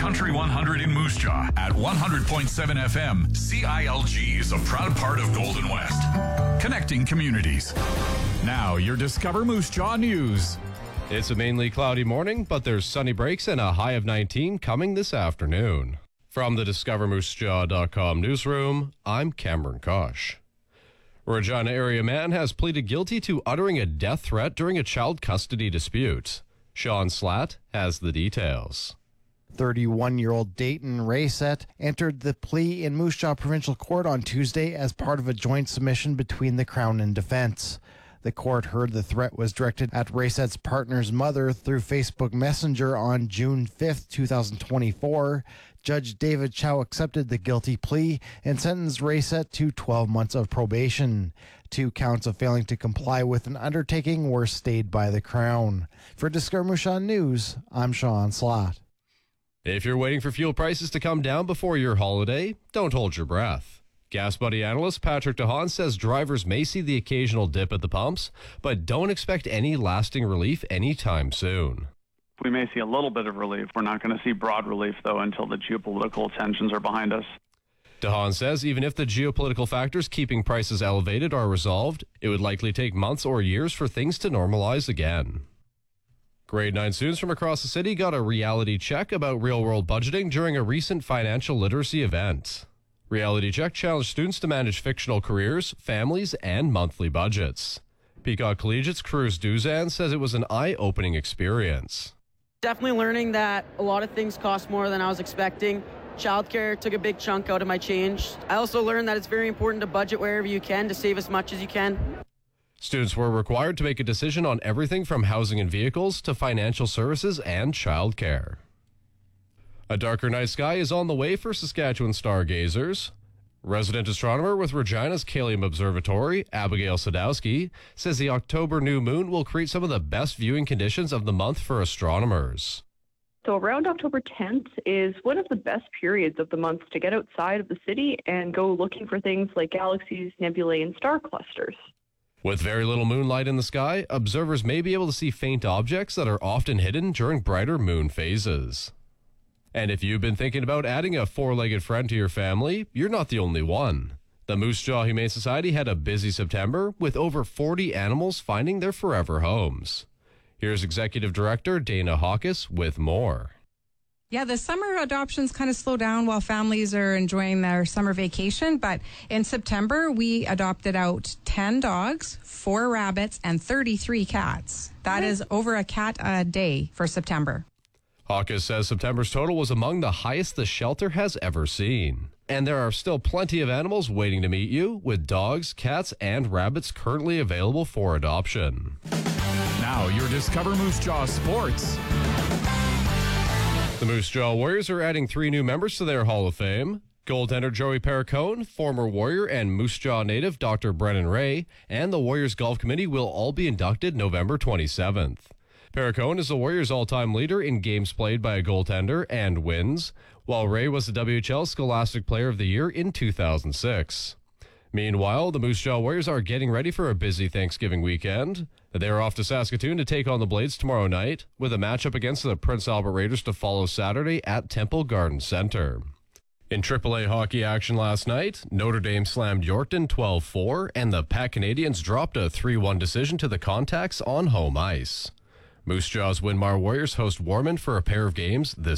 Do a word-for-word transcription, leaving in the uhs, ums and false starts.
Country one hundred in Moose Jaw at one hundred point seven F M. C I L G is a proud part of Golden West. Connecting communities. Now, your Discover Moose Jaw news. It's a mainly cloudy morning, but there's sunny breaks and a high of nineteen coming this afternoon. From the discover moose jaw dot com newsroom, I'm Cameron Kosh. Regina area man has pleaded guilty to uttering a death threat during a child custody dispute. Sean Slatt has the details. thirty-one-year-old Dayton Rayset entered the plea in Moose Jaw Provincial Court on Tuesday as part of a joint submission between the Crown and defense. The court heard the threat was directed at Rayset's partner's mother through Facebook Messenger on June fifth, twenty twenty-four. Judge David Chow accepted the guilty plea and sentenced Rayset to twelve months of probation. Two counts of failing to comply with an undertaking were stayed by the Crown. For Discover Moose Jaw News, I'm Sean Slott. If you're waiting for fuel prices to come down before your holiday, don't hold your breath. Gas Buddy analyst Patrick DeHaan says drivers may see the occasional dip at the pumps, but don't expect any lasting relief anytime soon. We may see a little bit of relief. We're not going to see broad relief, though, until the geopolitical tensions are behind us. DeHaan says even if the geopolitical factors keeping prices elevated are resolved, it would likely take months or years for things to normalize again. Grade nine students from across the city got a reality check about real-world budgeting during a recent financial literacy event. Reality Check challenged students to manage fictional careers, families, and monthly budgets. Peacock Collegiate's Cruz Duzan says it was an eye-opening experience. Definitely learning that a lot of things cost more than I was expecting. Childcare took a big chunk out of my change. I also learned that it's very important to budget wherever you can to save as much as you can. Students were required to make a decision on everything from housing and vehicles to financial services and childcare. A darker night sky is on the way for Saskatchewan stargazers. Resident astronomer with Regina's Kalium Observatory, Abigail Sadowski, says the October new moon will create some of the best viewing conditions of the month for astronomers. So around October tenth is one of the best periods of the month to get outside of the city and go looking for things like galaxies, nebulae, and star clusters. With very little moonlight in the sky, observers may be able to see faint objects that are often hidden during brighter moon phases. And if you've been thinking about adding a four-legged friend to your family, you're not the only one. The Moose Jaw Humane Society had a busy September with over forty animals finding their forever homes. Here's Executive Director Dana Hawkes with more. Yeah, the summer adoptions kind of slow down while families are enjoying their summer vacation. But in September, we adopted out ten dogs, four rabbits, and thirty-three cats. That is over a cat a day for September. Hawkes says September's total was among the highest the shelter has ever seen. And there are still plenty of animals waiting to meet you, with dogs, cats, and rabbits currently available for adoption. Now, your Discover Moose Jaw Sports. The Moose Jaw Warriors are adding three new members to their Hall of Fame. Goaltender Joey Perricone, former Warrior and Moose Jaw native Doctor Brennan Ray, and the Warriors Golf Committee will all be inducted November twenty-seventh. Perricone is the Warriors' all-time leader in games played by a goaltender and wins, while Ray was the W H L Scholastic Player of the Year in two thousand six. Meanwhile, the Moose Jaw Warriors are getting ready for a busy Thanksgiving weekend. They are off to Saskatoon to take on the Blades tomorrow night, with a matchup against the Prince Albert Raiders to follow Saturday at Temple Garden Center. In triple A hockey action last night, Notre Dame slammed Yorkton twelve four, and the Pat Canadians dropped a three one decision to the Contacts on home ice. Moose Jaw's Winmar Warriors host Warman for a pair of games this